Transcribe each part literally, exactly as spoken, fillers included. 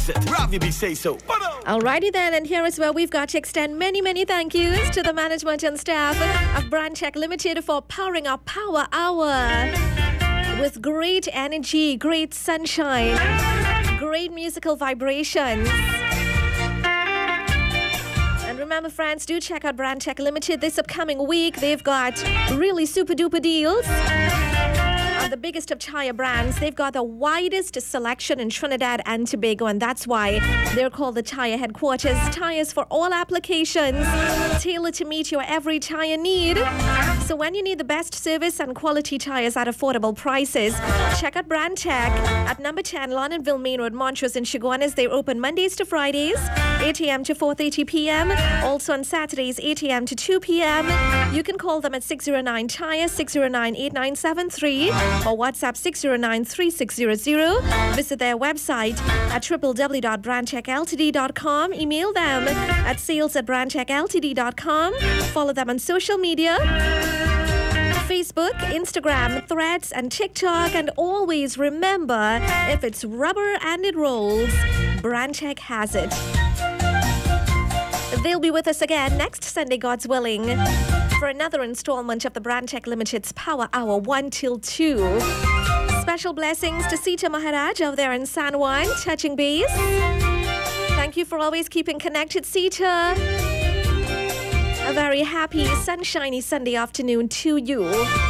it. Ravi be say so. Alrighty then, and here is where we've got to extend many, many thank yous to the management and staff of Brandtech Limited for powering our Power Hour with great energy, great sunshine, great musical vibrations. And remember, friends, do check out Brandtech Limited this upcoming week. They've got really super duper deals on the biggest of Chaya brands. They've got the widest selection in Trinidad and Tobago, and that's why they're called the Chaya headquarters. Tires for all applications, tailored to meet your every tire need. So when you need the best service and quality tires at affordable prices, check out Brandtech at number ten Londonville Main Road, Montrose in Chaguanas. They're open Mondays to Fridays, eight a.m. to four thirty p.m. Also on Saturdays, eight a.m. to two p.m. You can call them at six oh nine Tire, six oh nine, eight nine seven three or WhatsApp six oh nine, three six zero zero. Visit their website at w w w dot brandtech l t d dot com. Email them at sales at brandtech l t d dot com. Follow them on social media, Facebook, Instagram, Threads, and TikTok. And always remember, if it's rubber and it rolls, Brandtech has it. They'll be with us again next Sunday, God's willing, for another installment of the Brandtech Limited's Power Hour one till two. Special blessings to Sita Maharaj over there in San Juan, touching base. Thank you for always keeping connected, Sita. A very happy, sunshiny Sunday afternoon to you.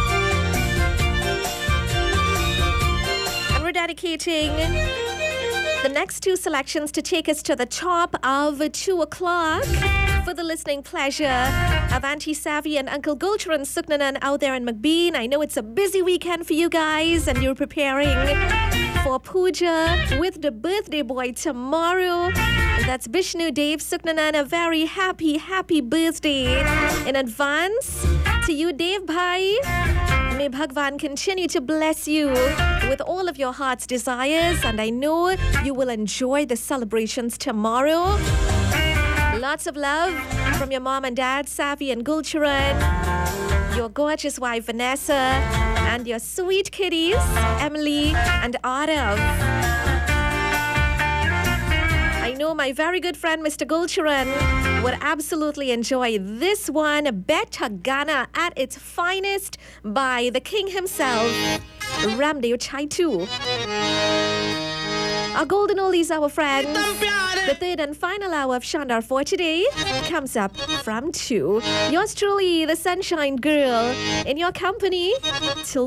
And we're dedicating the next two selections to take us to the top of two o'clock for the listening pleasure of Auntie Savvy and Uncle Gulcher and Suknanan out there in McBean. I know it's a busy weekend for you guys and you're preparing for puja with the birthday boy tomorrow. That's Vishnu Dave Suknanan. A very happy, happy birthday in advance to you, Dave Bhai. May Bhagwan continue to bless you with all of your heart's desires, and I know you will enjoy the celebrations tomorrow. Lots of love from your mom and dad, Savvy and Gulcharan, your gorgeous wife, Vanessa, and your sweet kiddies, Emily and Arav. I know my very good friend, Mister Gulcharan, would absolutely enjoy this one, Beta Ghana at its finest by the king himself, Ramdeo Chaitu. Our golden oldies hour, friends. The third and final hour of Shandar for today comes up from two. Yours truly, the Sunshine Girl, in your company till